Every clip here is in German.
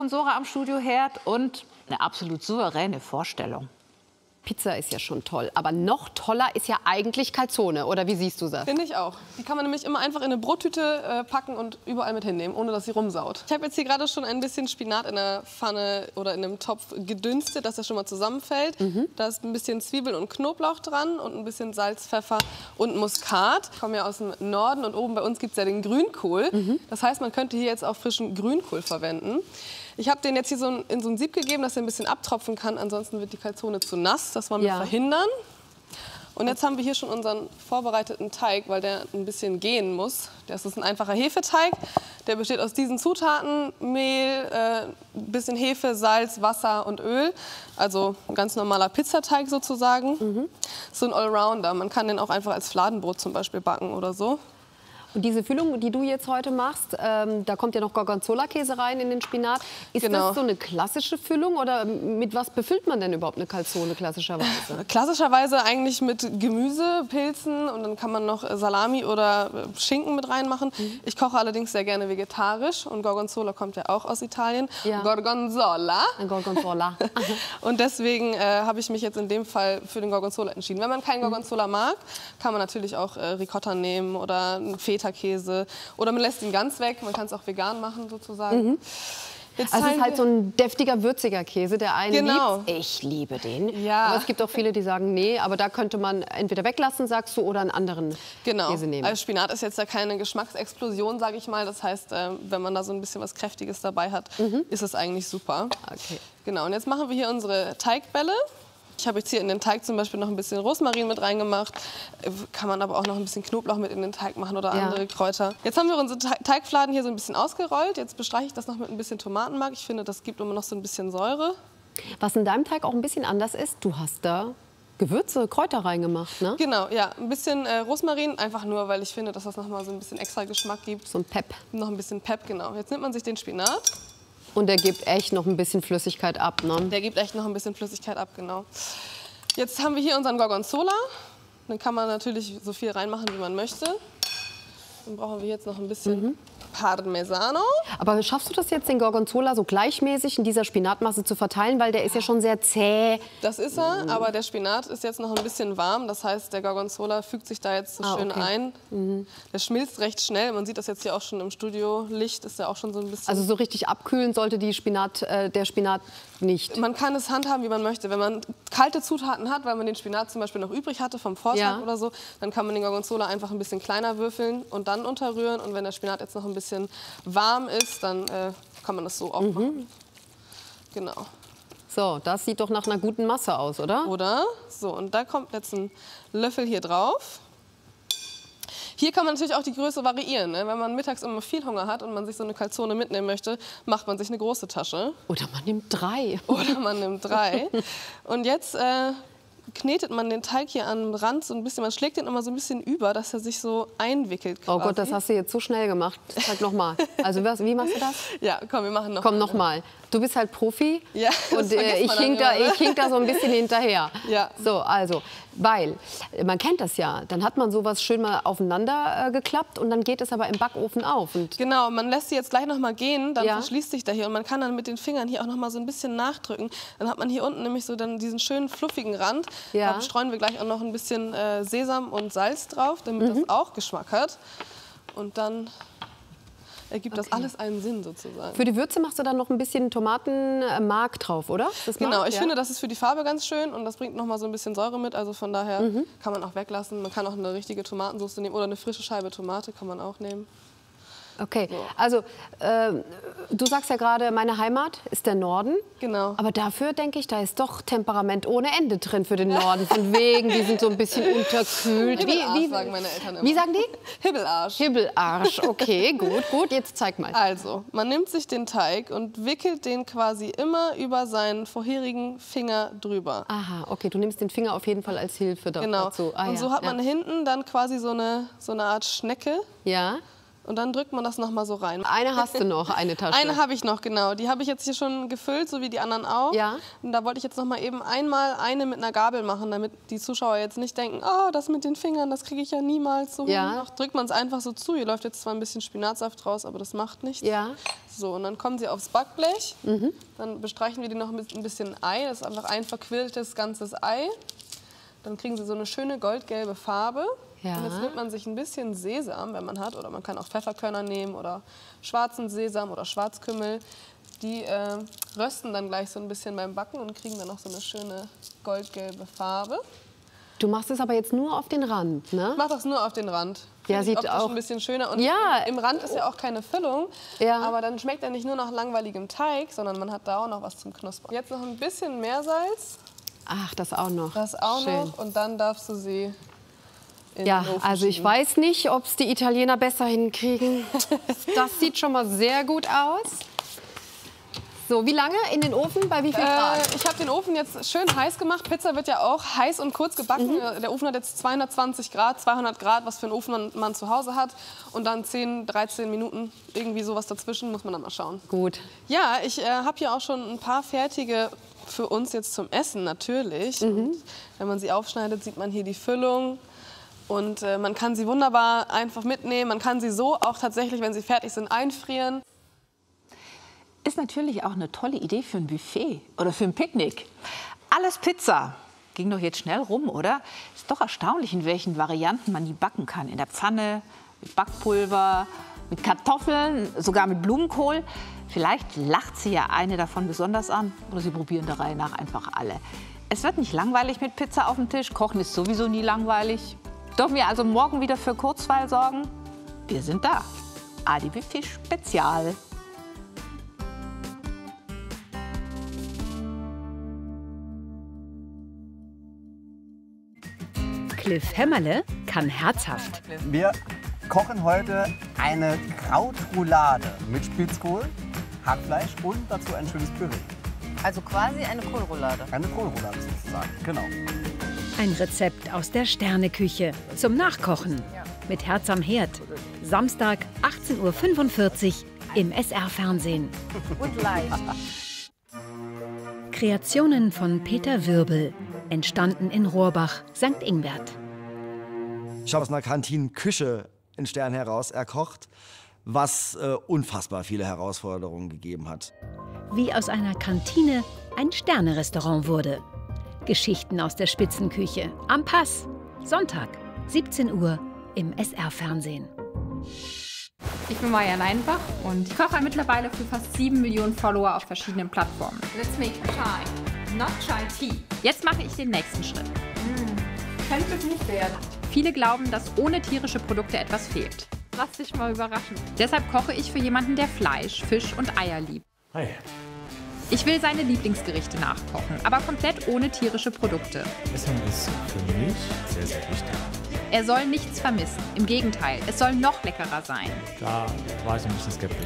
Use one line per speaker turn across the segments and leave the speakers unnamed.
Sora am Studioherd und eine absolut souveräne Vorstellung.
Pizza ist ja schon toll, aber noch toller ist ja eigentlich Calzone, oder wie siehst du das?
Finde ich auch. Die kann man nämlich immer einfach in eine Brottüte packen und überall mit hinnehmen, ohne dass sie rumsaut. Ich habe jetzt hier gerade schon ein bisschen Spinat in der Pfanne oder in einem Topf gedünstet, dass er schon mal zusammenfällt. Da ist ein bisschen Zwiebeln und Knoblauch dran und ein bisschen Salz, Pfeffer und Muskat. Ich komme ja aus dem Norden und oben bei uns gibt es ja den Grünkohl. Das heißt, man könnte hier jetzt auch frischen Grünkohl verwenden. Ich habe den jetzt hier in so ein Sieb gegeben, dass er ein bisschen abtropfen kann. Ansonsten wird die Calzone zu nass. Das wollen wir verhindern. Und jetzt haben wir hier schon unseren vorbereiteten Teig, weil der ein bisschen gehen muss. Das ist ein einfacher Hefeteig. Der besteht aus diesen Zutaten: Mehl, ein bisschen Hefe, Salz, Wasser und Öl. Also ein ganz normaler Pizzateig sozusagen. So ein Allrounder. Man kann den auch einfach als Fladenbrot zum Beispiel backen oder so.
Und diese Füllung, die du jetzt heute machst, da kommt ja noch Gorgonzola-Käse rein in den Spinat. Ist das so eine klassische Füllung oder mit was befüllt man denn überhaupt eine Calzone klassischerweise?
Klassischerweise eigentlich mit Gemüse, Pilzen und dann kann man noch Salami oder Schinken mit reinmachen. Ich koche allerdings sehr gerne vegetarisch und Gorgonzola kommt ja auch aus Italien. Gorgonzola.
Gorgonzola.
Und deswegen habe ich mich jetzt in dem Fall für den Gorgonzola entschieden. Wenn man keinen Gorgonzola mag, kann man natürlich auch Ricotta nehmen oder einen Feta-Käse. Oder man lässt ihn ganz weg. Man kann es auch vegan machen sozusagen.
Jetzt also es ist halt so ein deftiger, würziger Käse, der einen liebt. Ich liebe den.
Ja.
Aber es gibt auch viele, die sagen, nee, aber da könnte man entweder weglassen, sagst du, oder einen anderen Käse nehmen.
Also Spinat ist jetzt ja keine Geschmacksexplosion, sage ich mal. Das heißt, wenn man da so ein bisschen was Kräftiges dabei hat, ist es eigentlich super.
Okay.
Genau, und jetzt machen wir hier unsere Teigbälle. Ich habe jetzt hier in den Teig zum Beispiel noch ein bisschen Rosmarin mit reingemacht. Kann man aber auch noch ein bisschen Knoblauch mit in den Teig machen oder andere Kräuter. Jetzt haben wir unsere Teigfladen hier so ein bisschen ausgerollt. Jetzt bestreiche ich das noch mit ein bisschen Tomatenmark. Ich finde, das gibt immer noch so ein bisschen Säure.
Was in deinem Teig auch ein bisschen anders ist, du hast da Gewürze, Kräuter reingemacht, ne?
Genau, ja. Ein bisschen Rosmarin, einfach nur, weil ich finde, dass das noch mal so ein bisschen extra Geschmack gibt.
So ein Pep.
Noch ein bisschen Pep, genau. Jetzt nimmt man sich den Spinat.
Und der gibt echt noch ein bisschen Flüssigkeit ab, ne?
Der gibt echt noch ein bisschen Flüssigkeit ab, genau. Jetzt haben wir hier unseren Gorgonzola. Dann kann man natürlich so viel reinmachen, wie man möchte. Dann brauchen wir jetzt noch ein bisschen Parmesano.
Aber schaffst du das jetzt, den Gorgonzola so gleichmäßig in dieser Spinatmasse zu verteilen? Weil der ist ja schon sehr zäh.
Das ist er, aber der Spinat ist jetzt noch ein bisschen warm. Das heißt, der Gorgonzola fügt sich da jetzt so schön ein. Der schmilzt recht schnell. Man sieht das jetzt hier auch schon im Studiolicht. Ist ja auch schon so ein bisschen...
Also so richtig abkühlen sollte der Spinat nicht?
Man kann es handhaben, wie man möchte. Wenn man kalte Zutaten hat, weil man den Spinat zum Beispiel noch übrig hatte vom Vortag oder so, dann kann man den Gorgonzola einfach ein bisschen kleiner würfeln und dann unterrühren. Und wenn der Spinat jetzt noch ein bisschen warm ist, dann kann man das so auch machen. Genau.
So, das sieht doch nach einer guten Masse aus, oder?
Oder? So, und da kommt jetzt ein Löffel hier drauf. Hier kann man natürlich auch die Größe variieren. Ne? Wenn man mittags immer viel Hunger hat und man sich so eine Calzone mitnehmen möchte, macht man sich eine große Tasche.
Oder man nimmt 3.
Oder man nimmt 3. Und jetzt knetet man den Teig hier am Rand so ein bisschen, man schlägt den immer so ein bisschen über, dass er sich so einwickelt quasi.
Oh Gott, das hast du jetzt so schnell gemacht. Sag noch mal. Also wie machst du das?
Ja, komm, wir machen noch.
Komm noch mal. Du bist halt Profi und
ich
hink da so ein bisschen hinterher.
Ja.
So, also, weil man kennt das ja, dann hat man sowas schön mal aufeinander geklappt und dann geht es aber im Backofen auf. Und
genau, man lässt sie jetzt gleich noch mal gehen, dann verschließt sich da hier und man kann dann mit den Fingern hier auch noch mal so ein bisschen nachdrücken. Dann hat man hier unten nämlich so dann diesen schönen fluffigen Rand. Da streuen wir gleich auch noch ein bisschen Sesam und Salz drauf, damit das auch Geschmack hat. Und dann ergibt das alles einen Sinn sozusagen.
Für die Würze machst du dann noch ein bisschen Tomatenmark drauf, oder?
Genau, ich finde, das ist für die Farbe ganz schön und das bringt noch mal so ein bisschen Säure mit. Also von daher kann man auch weglassen. Man kann auch eine richtige Tomatensauce nehmen oder eine frische Scheibe Tomate kann man auch nehmen.
Okay, also du sagst ja gerade, meine Heimat ist der Norden.
Genau.
Aber dafür denke ich, da ist doch Temperament ohne Ende drin für den Norden. Von wegen, die sind so ein bisschen unterkühlt.
Hibbelarsch sagen meine Eltern immer.
Wie sagen die?
Hibbelarsch.
Hibbelarsch, okay, gut, jetzt zeig mal.
Also, man nimmt sich den Teig und wickelt den quasi immer über seinen vorherigen Finger drüber.
Aha, okay, du nimmst den Finger auf jeden Fall als Hilfe dazu.
Genau, und so hat man hinten dann quasi so eine Art Schnecke.
Ja.
Und dann drückt man das noch mal so rein.
Eine hast du noch, eine Tasche.
Eine habe ich noch, genau. Die habe ich jetzt hier schon gefüllt, so wie die anderen auch.
Ja.
Und da wollte ich jetzt noch mal eben einmal eine mit einer Gabel machen, damit die Zuschauer jetzt nicht denken, oh, das mit den Fingern, das kriege ich ja niemals so hin. Drückt man es einfach so zu. Hier läuft jetzt zwar ein bisschen Spinatsaft raus, aber das macht nichts.
Ja.
So, und dann kommen sie aufs Backblech. Dann bestreichen wir die noch mit ein bisschen Ei. Das ist einfach ein verquirltes ganzes Ei. Dann kriegen sie so eine schöne goldgelbe Farbe.
Ja.
Und jetzt nimmt man sich ein bisschen Sesam, wenn man hat, oder man kann auch Pfefferkörner nehmen oder schwarzen Sesam oder Schwarzkümmel. Die rösten dann gleich so ein bisschen beim Backen und kriegen dann noch so eine schöne goldgelbe Farbe.
Du machst es aber jetzt nur auf den Rand, ne?
Ich mache das nur auf den Rand.
Ja, sieht auch
ein bisschen schöner. Und
ja,
im Rand ist ja auch keine Füllung, aber dann schmeckt er nicht nur nach langweiligem Teig, sondern man hat da auch noch was zum Knuspern. Jetzt noch ein bisschen Meersalz.
Ach, das auch noch.
Das auch
schön.
noch. Und dann darfst du sie
ja, also ich weiß nicht, ob es die Italiener besser hinkriegen. Das sieht schon mal sehr gut aus. So, wie lange in den Ofen? Bei wie viel Grad?
Ich habe den Ofen jetzt schön heiß gemacht. Pizza wird ja auch heiß und kurz gebacken. Der Ofen hat jetzt 220 Grad, 200 Grad, was für einen Ofen man zu Hause hat. Und dann 10, 13 Minuten, irgendwie sowas dazwischen, muss man dann mal schauen.
Gut.
Ja, ich habe hier auch schon ein paar fertige für uns jetzt zum Essen natürlich. Und wenn man sie aufschneidet, sieht man hier die Füllung. Und man kann sie wunderbar einfach mitnehmen. Man kann sie so auch tatsächlich, wenn sie fertig sind, einfrieren.
Ist natürlich auch eine tolle Idee für ein Buffet oder für ein Picknick. Alles Pizza. Ging doch jetzt schnell rum, oder? Ist doch erstaunlich, in welchen Varianten man die backen kann. In der Pfanne, mit Backpulver, mit Kartoffeln, sogar mit Blumenkohl. Vielleicht lacht sie ja eine davon besonders an oder sie probieren der Reihe nach einfach alle. Es wird nicht langweilig mit Pizza auf dem Tisch. Kochen ist sowieso nie langweilig. Dürfen wir also morgen wieder für Kurzweil sorgen? Wir sind da. Adi Buffet Spezial.
Cliff Hämmerle kann herzhaft.
Wir kochen heute eine Krautroulade mit Spitzkohl, Hackfleisch und dazu ein schönes Püree.
Also quasi eine Kohlroulade.
Eine Kohlroulade sozusagen, genau.
Ein Rezept aus der Sterneküche zum Nachkochen. Mit Herz am Herd. Samstag 18:45 Uhr im SR-Fernsehen.
Und leicht.
Kreationen von Peter Wirbel. Entstanden in Rohrbach, St. Ingbert.
Ich habe aus einer Kantinenküche in Stern heraus erkocht, was unfassbar viele Herausforderungen gegeben hat.
Wie aus einer Kantine ein Sternerestaurant wurde. Geschichten aus der Spitzenküche. Am Pass. Sonntag, 17 Uhr im SR-Fernsehen.
Ich bin Maja Leinbach und ich koche mittlerweile für fast 7 Millionen Follower auf verschiedenen Plattformen. Let's make chai, not chai tea. Jetzt mache ich den nächsten Schritt. Könnte gut werden. Viele glauben, dass ohne tierische Produkte etwas fehlt. Lass dich mal überraschen. Deshalb koche ich für jemanden, der Fleisch, Fisch und Eier liebt.
Hi.
Ich will seine Lieblingsgerichte nachkochen, aber komplett ohne tierische Produkte.
Essen ist für mich sehr, sehr wichtig.
Er soll nichts vermissen. Im Gegenteil, es soll noch leckerer sein.
Da war ich ein bisschen skeptisch.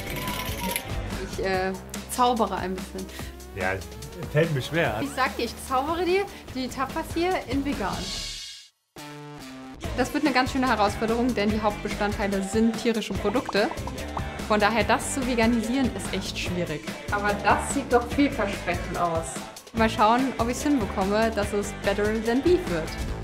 Ich zaubere ein bisschen.
Ja, fällt mir schwer.
Ich sag dir, ich zaubere dir die Tapas hier in vegan. Das wird eine ganz schöne Herausforderung, denn die Hauptbestandteile sind tierische Produkte. Von daher, das zu veganisieren, ist echt schwierig. Aber das sieht doch vielversprechend aus. Mal schauen, ob ich es hinbekomme, dass es better than beef wird.